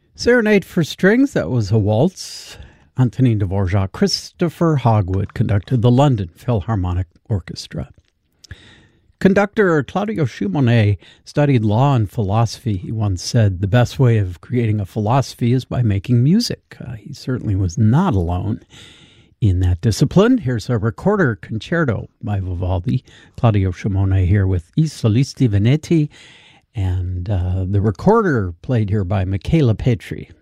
Serenade for Strings, that was a waltz. Antonin Dvorak. Christopher Hogwood conducted the London Philharmonic Orchestra. Conductor Claudio Simonet studied law and philosophy. He once said the best way of creating a philosophy is by making music. He certainly was not alone in that discipline. Here's a recorder concerto by Vivaldi. Claudio Simonet here with I Solisti Veneti, and the recorder played here by Michela Petri.